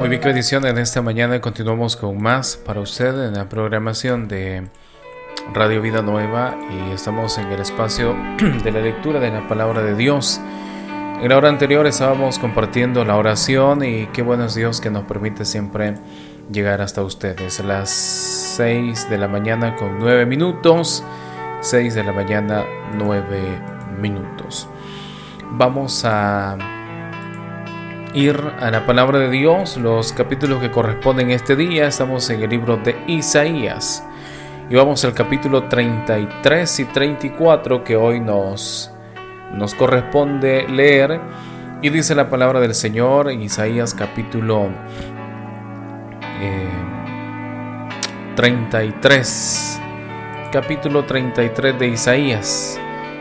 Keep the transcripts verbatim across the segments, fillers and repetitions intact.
Muy bien, qué bendición en esta mañana. Continuamos con más para usted en la programación de Radio Vida Nueva y estamos en el espacio de la lectura de la palabra de Dios. En la hora anterior estábamos compartiendo la oración y qué bueno es Dios que nos permite siempre llegar hasta ustedes. Las seis de la mañana con nueve minutos, seis de la mañana nueve minutos. Vamos a ir a la palabra de Dios, los capítulos que corresponden este día. Estamos en el libro de Isaías y vamos al capítulo treinta y tres y treinta y cuatro que hoy nos, nos corresponde leer. Y dice la palabra del Señor en Isaías capítulo eh, treinta y tres, capítulo treinta y tres de Isaías.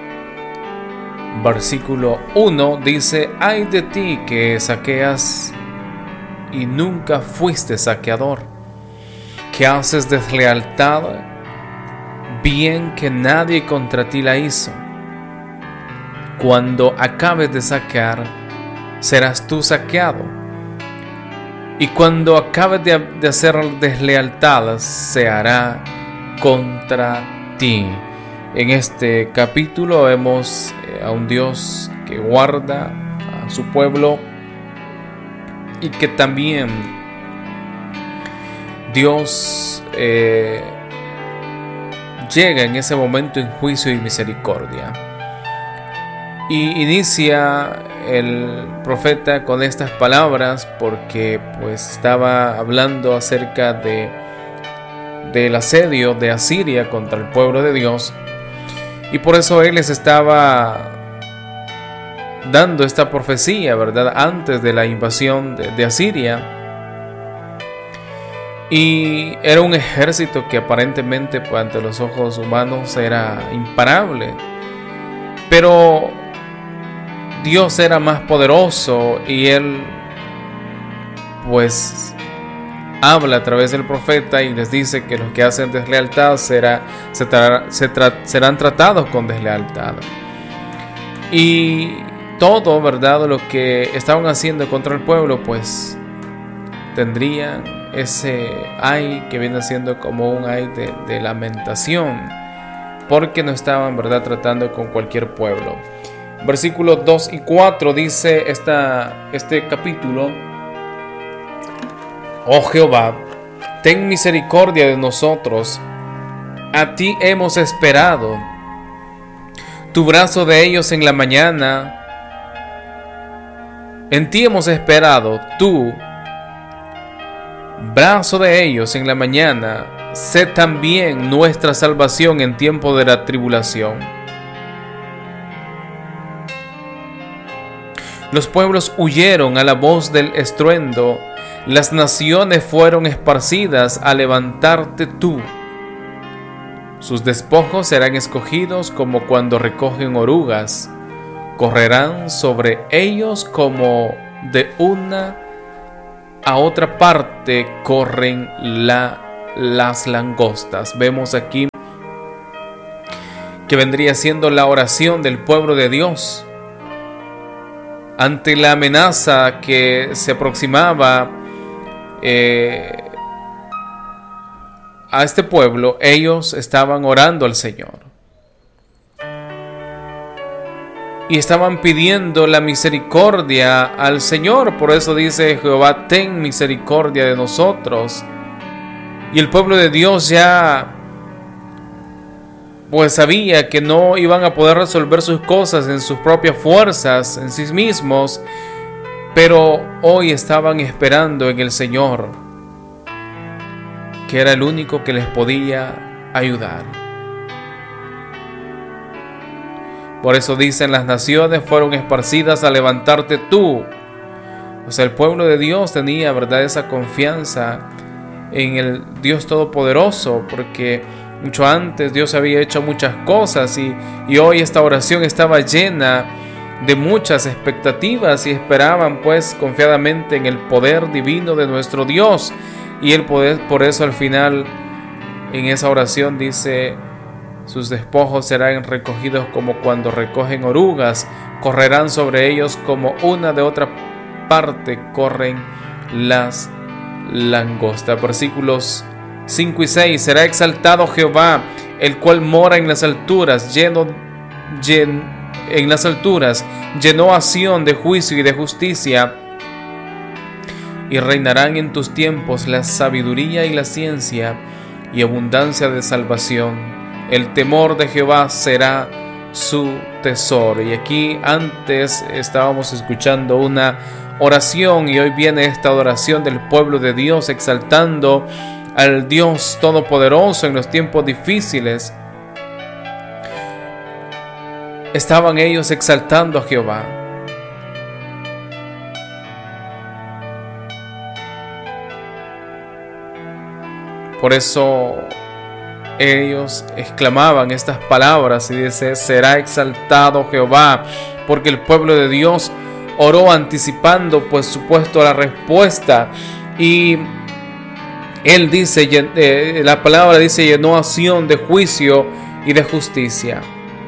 Versículo uno dice: Ay de ti que saqueas y nunca fuiste saqueador, que haces deslealtad, bien que nadie contra ti la hizo. Cuando acabes de saquear, serás tú saqueado, y cuando acabes de, de hacer deslealtad, se hará contra ti. En este capítulo vemos a un Dios que guarda a su pueblo y que también Dios eh, llega en ese momento en juicio y misericordia. Y inicia el profeta con estas palabras porque pues estaba hablando acerca de del asedio de Asiria contra el pueblo de Dios. Y por eso él les estaba dando esta profecía, ¿verdad? Antes de la invasión de, de Asiria. Y era un ejército que aparentemente, pues, ante los ojos humanos era imparable. Pero Dios era más poderoso y él, pues, habla a través del profeta y les dice que los que hacen deslealtad será, se tra, se tra, serán tratados con deslealtad. Y todo, ¿verdad?, lo que estaban haciendo contra el pueblo, pues tendrían ese ay que viene siendo como un ay de, de lamentación, porque no estaban, ¿verdad?, tratando con cualquier pueblo. Versículos dos y cuatro dice esta, este capítulo: Oh Jehová, ten misericordia de nosotros, a ti hemos esperado. Tu brazo de ellos en la mañana, en ti hemos esperado, tú, brazo de ellos en la mañana, sé también nuestra salvación en tiempo de la tribulación. Los pueblos huyeron a la voz del estruendo, las naciones fueron esparcidas a levantarte tú. Sus despojos serán escogidos como cuando recogen orugas, correrán sobre ellos como de una a otra parte corren la, las langostas. Vemos aquí que vendría siendo la oración del pueblo de Dios ante la amenaza que se aproximaba Eh, a este pueblo. Ellos estaban orando al Señor y estaban pidiendo la misericordia al Señor. Por eso dice Jehová, ten misericordia de nosotros. Y el pueblo de Dios ya pues sabía que no iban a poder resolver sus cosas en sus propias fuerzas, en sí mismos, pero hoy estaban esperando en el Señor, que era el único que les podía ayudar. Por eso dicen: las naciones fueron esparcidas a levantarte tú. O sea, el pueblo de Dios tenía, ¿verdad?, esa confianza en el Dios Todopoderoso, porque mucho antes Dios había hecho muchas cosas y, y hoy esta oración estaba llena de muchas expectativas y esperaban pues confiadamente en el poder divino de nuestro Dios. Y el poder, por eso al final en esa oración dice: sus despojos serán recogidos como cuando recogen orugas, correrán sobre ellos como una de otra parte corren las langosta. Versículos cinco y seis. Será exaltado Jehová, el cual mora en las alturas, lleno, llen, en las alturas, llenó a Sión de juicio y de justicia, y reinarán en tus tiempos la sabiduría y la ciencia, y abundancia de salvación. El temor de Jehová será su tesoro. Y aquí antes estábamos escuchando una oración, y hoy viene esta adoración del pueblo de Dios, exaltando al Dios Todopoderoso en los tiempos difíciles. Estaban ellos exaltando a Jehová. Por eso ellos exclamaban estas palabras y dice: será exaltado Jehová, porque el pueblo de Dios oró anticipando, pues, supuesto la respuesta. Y él dice, eh, la palabra dice, llenó a Sión de juicio y de justicia.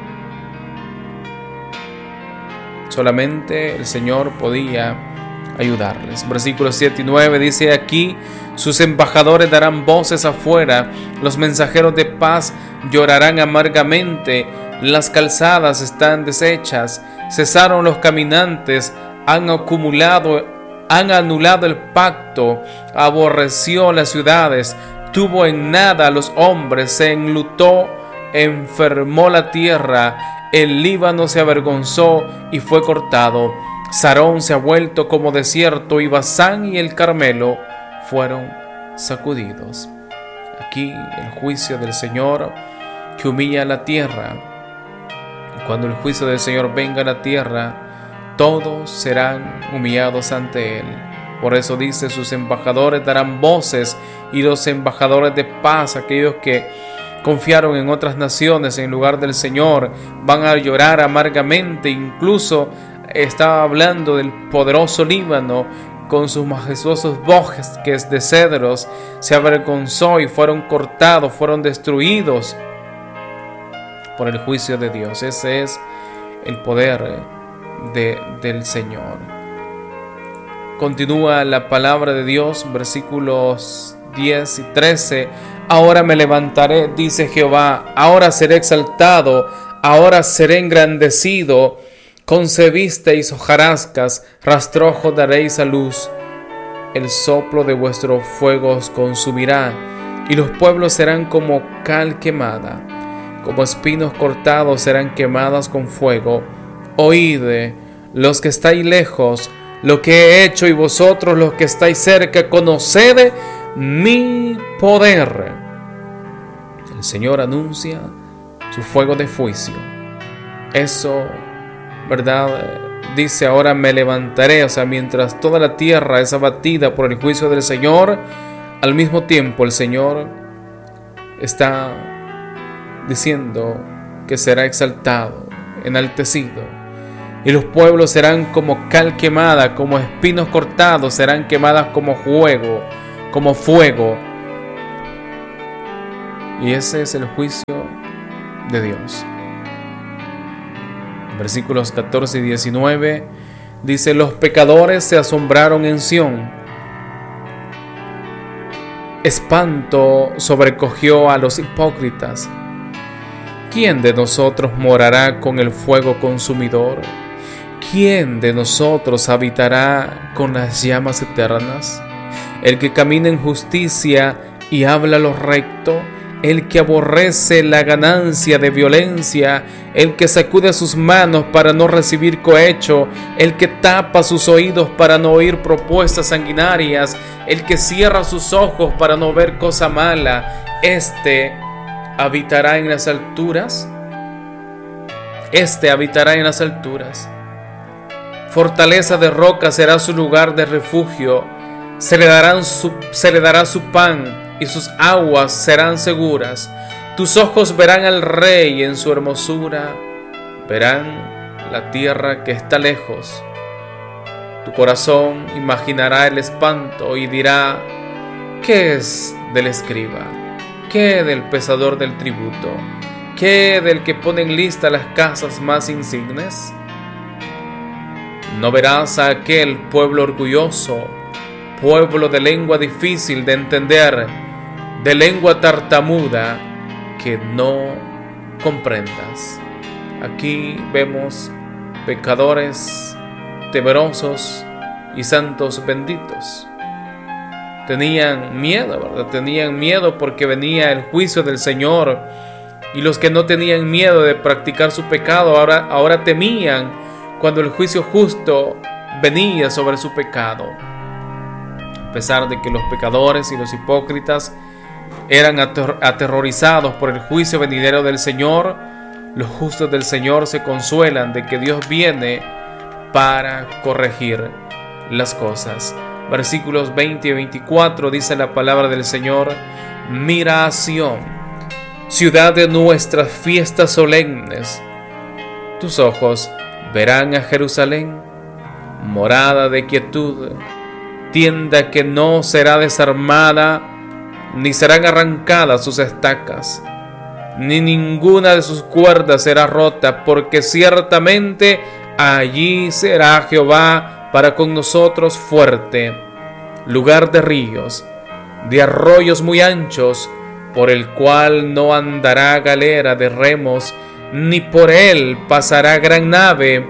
Solamente el Señor podía ayudarles. Versículos siete y nueve dice: aquí sus embajadores darán voces afuera, los mensajeros de paz llorarán amargamente, las calzadas están deshechas, cesaron los caminantes, han acumulado, han anulado el pacto, aborreció las ciudades, tuvo en nada a los hombres, se enlutó, enfermó la tierra, el Líbano se avergonzó y fue cortado, Sarón se ha vuelto como desierto, y Basán y el Carmelo fueron sacudidos. Aquí el juicio del Señor que humilla la tierra. Cuando el juicio del Señor venga a la tierra, todos serán humillados ante Él. Por eso dice: sus embajadores darán voces, y los embajadores de paz, aquellos que confiaron en otras naciones en lugar del Señor, van a llorar amargamente. Incluso estaba hablando del poderoso Líbano con sus majestuosos bosques de cedros, se avergonzó y fueron cortados, fueron destruidos por el juicio de Dios. Ese es el poder de, del Señor. Continúa la palabra de Dios, versículos diez y trece. Ahora me levantaré, dice Jehová, ahora seré exaltado, ahora seré engrandecido. Concebisteis hojarascas, rastrojos daréis a luz. El soplo de vuestros fuegos consumirá, y los pueblos serán como cal quemada, como espinos cortados serán quemadas con fuego. Oíd, los que estáis lejos, lo que he hecho, y vosotros los que estáis cerca, conoced mi poder. El Señor anuncia su fuego de juicio. Eso, ¿verdad? Dice: ahora me levantaré. O sea, mientras toda la tierra es abatida por el juicio del Señor, al mismo tiempo el Señor está diciendo que será exaltado, enaltecido, y los pueblos serán como cal quemada, como espinos cortados serán quemadas como fuego, como fuego. Y ese es el juicio de Dios. Versículos catorce y diecinueve dice: los pecadores se asombraron en Sión, espanto sobrecogió a los hipócritas. ¿Quién de nosotros morará con el fuego consumidor? ¿Quién de nosotros habitará con las llamas eternas? El que camina en justicia y habla lo recto, el que aborrece la ganancia de violencia, el que sacude sus manos para no recibir cohecho, el que tapa sus oídos para no oír propuestas sanguinarias, el que cierra sus ojos para no ver cosa mala, este habitará en las alturas. Este habitará en las alturas. Fortaleza de roca será su lugar de refugio. Se le darán su, se le dará su pan, y sus aguas serán seguras. Tus ojos verán al Rey en su hermosura, verán la tierra que está lejos. Tu corazón imaginará el espanto y dirá: ¿qué es del escriba? ¿Qué del pesador del tributo? ¿Qué del que pone en lista las casas más insignes? No verás a aquel pueblo orgulloso, pueblo de lengua difícil de entender, de lengua tartamuda, que no comprendas. Aquí vemos pecadores temerosos y santos benditos. Tenían miedo, ¿verdad? Tenían miedo porque venía el juicio del Señor. Y los que no tenían miedo de practicar su pecado, ahora, ahora temían cuando el juicio justo venía sobre su pecado. A pesar de que los pecadores y los hipócritas eran ater- aterrorizados por el juicio venidero del Señor, los justos del Señor se consuelan de que Dios viene para corregir las cosas. Versículos veinte y veinticuatro dice la palabra del Señor: mira a Sión, ciudad de nuestras fiestas solemnes. Tus ojos verán a Jerusalén, morada de quietud, tienda que no será desarmada, ni serán arrancadas sus estacas, ni ninguna de sus cuerdas será rota, porque ciertamente allí será Jehová para con nosotros fuerte, lugar de ríos, de arroyos muy anchos, por el cual no andará galera de remos, ni por él pasará gran nave,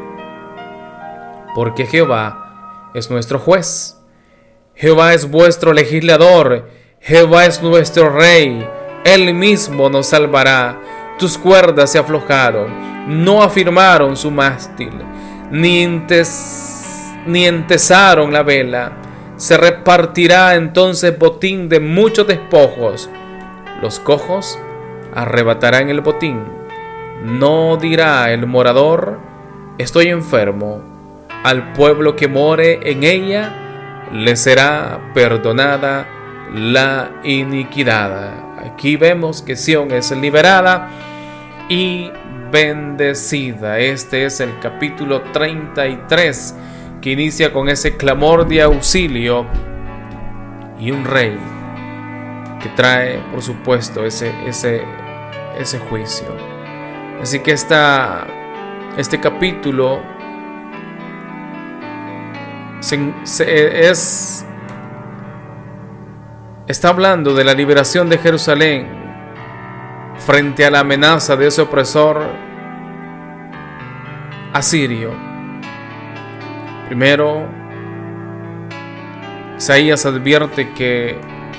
porque Jehová es nuestro juez, Jehová es vuestro legislador, Jehová es nuestro rey, él mismo nos salvará. Tus cuerdas se aflojaron, no afirmaron su mástil, ni, entes, ni entesaron la vela. Se repartirá entonces botín de muchos despojos. Los cojos arrebatarán el botín. No dirá el morador: estoy enfermo. Al pueblo que more en ella le será perdonada la iniquidad. Aquí vemos que Sión es liberada y bendecida. Este es el capítulo treinta y tres, que inicia con ese clamor de auxilio y un rey que trae, por supuesto, ese, ese, ese juicio. Así que esta, este capítulo se, se, es, está hablando de la liberación de Jerusalén frente a la amenaza de ese opresor asirio. Primero, Isaías advierte que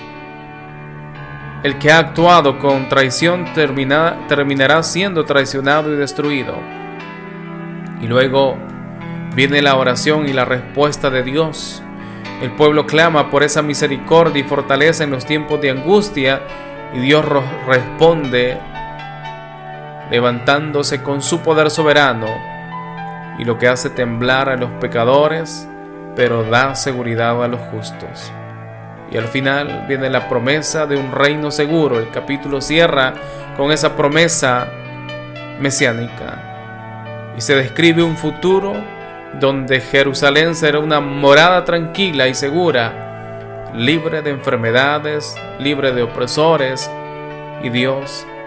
el que ha actuado con traición termina, terminará siendo traicionado y destruido. Y luego viene la oración y la respuesta de Dios. El pueblo clama por esa misericordia y fortaleza en los tiempos de angustia, y Dios responde levantándose con su poder soberano, y lo que hace temblar a los pecadores, pero da seguridad a los justos. Y al final viene la promesa de un reino seguro. El capítulo cierra con esa promesa mesiánica, y se describe un futuro donde Jerusalén será una morada tranquila y segura, libre de enfermedades, libre de opresores, y Dios